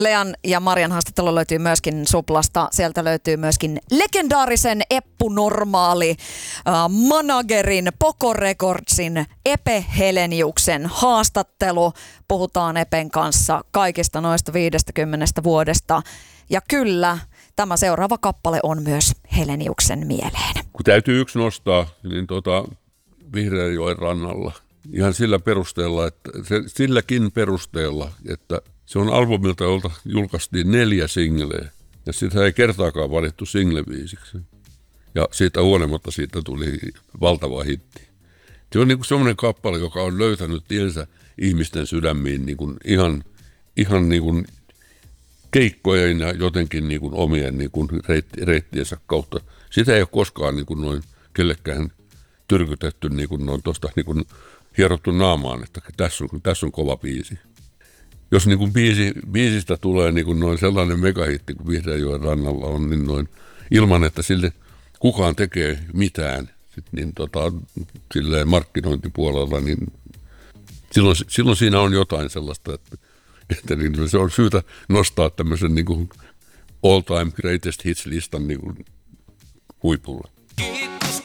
Lean ja Marian haastattelu löytyy myöskin Suplasta. Sieltä löytyy myöskin legendaarisen Eppu Normaali managerin Poco Recordsin Epe Heleniuksen haastattelu. Puhutaan Epen kanssa kaikista noista 50 vuodesta. Ja kyllä, tämä seuraava kappale on myös Heleniuksen mieleen. Kun täytyy yksi nostaa, niin Vihreänjoen rannalla. Ihan sillä perusteella, silläkin perusteella, että se on albumilta, jolta julkaistiin 4 singleä. Ja sitä ei kertaakaan valittu singlebiisiksi. Ja siitä huolimatta siitä tuli valtava hitti. Se on niin semmoinen kappale, joka on löytänyt tiensä ihmisten sydämiin niin kuin ihan niin kuin keikkojen ja jotenkin niin kuin omien niin kuin reittiensä kautta. Sitä ei ole koskaan niin kuin noin kellekään tyrkytetty niin kuin noin tuosta niin kuin hierottu naamaan, että tässä on kova biisi. Jos niin kuin biisistä tulee niin kuin noin sellainen megahitti kuin Vihreänjoen rannalla on, niin noin ilman, että sille kukaan tekee mitään, niin silleen markkinointipuolella, niin silloin siinä on jotain sellaista, että niin se on syytä nostaa tämmöisen niin kuin all time greatest hits listan niin kuin huipulle.